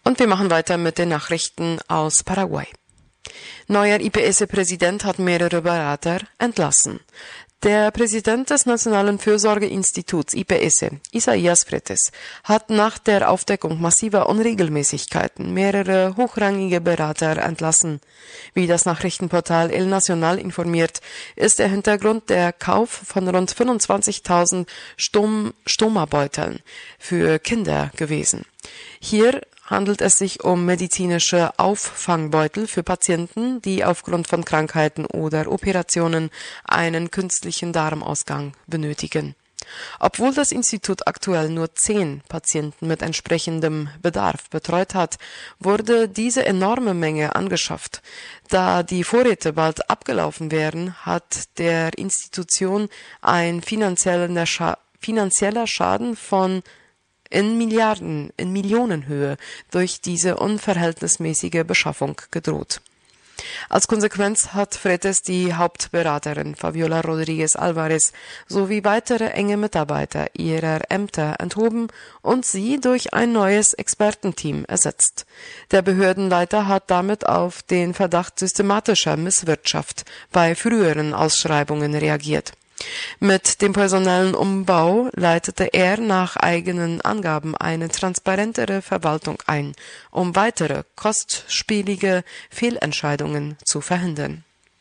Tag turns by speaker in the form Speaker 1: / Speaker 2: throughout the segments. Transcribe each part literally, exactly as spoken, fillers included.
Speaker 1: Und wir machen weiter mit den Nachrichten aus Paraguay. Neuer I P S-Präsident hat mehrere Berater entlassen. Der Präsident des Nationalen Fürsorgeinstituts I P S, Isaías Freites, hat nach der Aufdeckung massiver Unregelmäßigkeiten mehrere hochrangige Berater entlassen. Wie das Nachrichtenportal El Nacional informiert, ist der Hintergrund der Kauf von rund fünfundzwanzigtausend Stom- Stoma-Beuteln für Kinder gewesen. Hier handelt es sich um medizinische Auffangbeutel für Patienten, die aufgrund von Krankheiten oder Operationen einen künstlichen Darmausgang benötigen. Obwohl das Institut aktuell nur zehn Patienten mit entsprechendem Bedarf betreut hat, wurde diese enorme Menge angeschafft. Da die Vorräte bald abgelaufen wären, hat der Institution ein finanzieller Scha- finanzieller Schaden von in Milliarden, in Millionenhöhe durch diese unverhältnismäßige Beschaffung gedroht. Als Konsequenz hat Freites die Hauptberaterin Fabiola Rodriguez Alvarez sowie weitere enge Mitarbeiter ihrer Ämter enthoben und sie durch ein neues Expertenteam ersetzt. Der Behördenleiter hat damit auf den Verdacht systematischer Misswirtschaft bei früheren Ausschreibungen reagiert. Mit dem personellen Umbau leitete er nach eigenen Angaben eine transparentere Verwaltung ein, um weitere kostspielige Fehlentscheidungen zu verhindern.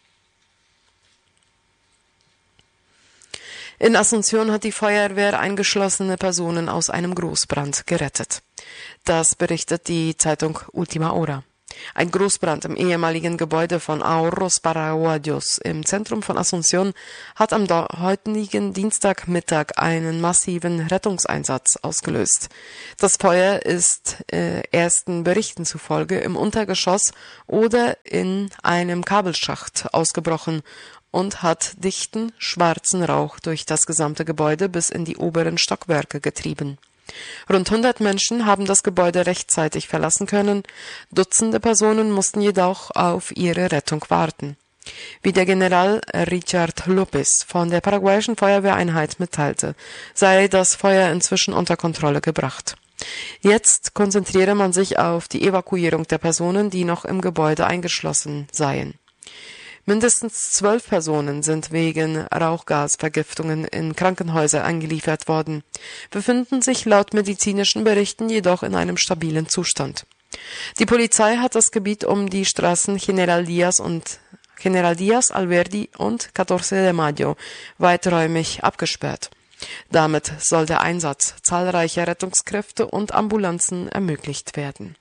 Speaker 1: In Asunción hat die Feuerwehr eingeschlossene Personen aus einem Großbrand gerettet. Das berichtet die Zeitung Última Hora. Ein Großbrand im ehemaligen Gebäude von Ahorros Paraguayos im Zentrum von Asunción hat am heutigen Dienstagmittag einen massiven Rettungseinsatz ausgelöst. Das Feuer ist äh, ersten Berichten zufolge im Untergeschoss oder in einem Kabelschacht ausgebrochen und hat dichten, schwarzen Rauch durch das gesamte Gebäude bis in die oberen Stockwerke getrieben. Rund hundert Menschen haben das Gebäude rechtzeitig verlassen können, Dutzende Personen mussten jedoch auf ihre Rettung warten. Wie der General Richard Lopez von der paraguayischen Feuerwehreinheit mitteilte, sei das Feuer inzwischen unter Kontrolle gebracht. Jetzt konzentriere man sich auf die Evakuierung der Personen, die noch im Gebäude eingeschlossen seien. Mindestens zwölf Personen sind wegen Rauchgasvergiftungen in Krankenhäuser eingeliefert worden, befinden sich laut medizinischen Berichten jedoch in einem stabilen Zustand. Die Polizei hat das Gebiet um die Straßen General Díaz und General Díaz, Alberdi und catorce de Mayo weiträumig abgesperrt. Damit soll der Einsatz zahlreicher Rettungskräfte und Ambulanzen ermöglicht werden.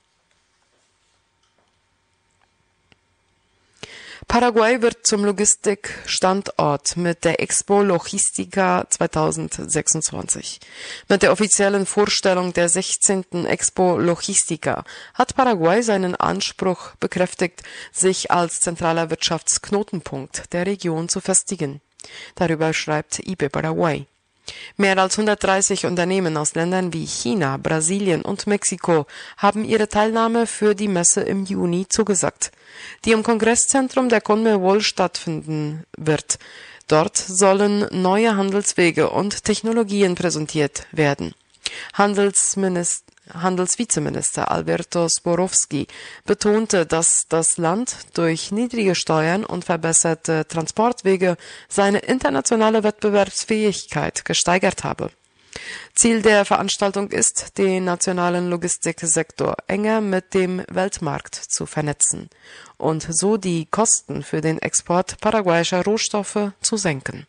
Speaker 1: Paraguay wird zum Logistikstandort mit der Expo Logistica zweitausendsechsundzwanzig. Mit der offiziellen Vorstellung der sechzehnten Expo Logistica hat Paraguay seinen Anspruch bekräftigt, sich als zentraler Wirtschaftsknotenpunkt der Region zu festigen. Darüber schreibt I P Paraguay. Mehr als hundertdreißig Unternehmen aus Ländern wie China, Brasilien und Mexiko haben ihre Teilnahme für die Messe im Juni zugesagt, die im Kongresszentrum der CONMEBOL stattfinden wird. Dort sollen neue Handelswege und Technologien präsentiert werden. Handelsminister Handelsvizeminister Alberto Sporowski betonte, dass das Land durch niedrige Steuern und verbesserte Transportwege seine internationale Wettbewerbsfähigkeit gesteigert habe. Ziel der Veranstaltung ist, den nationalen Logistiksektor enger mit dem Weltmarkt zu vernetzen und so die Kosten für den Export paraguayischer Rohstoffe zu senken.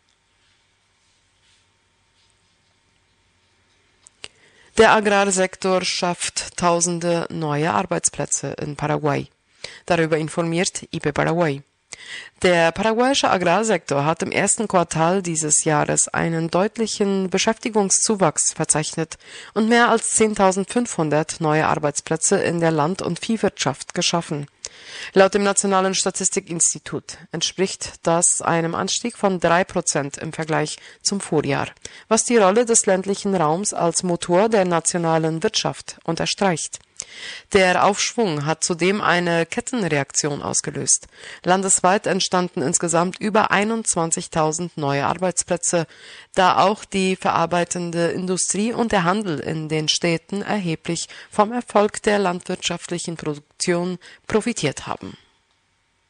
Speaker 1: Der Agrarsektor schafft tausende neue Arbeitsplätze in Paraguay. Darüber informiert I P Paraguay. Der paraguayische Agrarsektor hat im ersten Quartal dieses Jahres einen deutlichen Beschäftigungszuwachs verzeichnet und mehr als zehntausendfünfhundert neue Arbeitsplätze in der Land- und Viehwirtschaft geschaffen. Laut dem Nationalen Statistikinstitut entspricht das einem Anstieg von drei Prozent im Vergleich zum Vorjahr, was die Rolle des ländlichen Raums als Motor der nationalen Wirtschaft unterstreicht. Der Aufschwung hat zudem eine Kettenreaktion ausgelöst. Landesweit entstanden insgesamt über einundzwanzigtausend neue Arbeitsplätze, da auch die verarbeitende Industrie und der Handel in den Städten erheblich vom Erfolg der landwirtschaftlichen Produktion profitiert haben.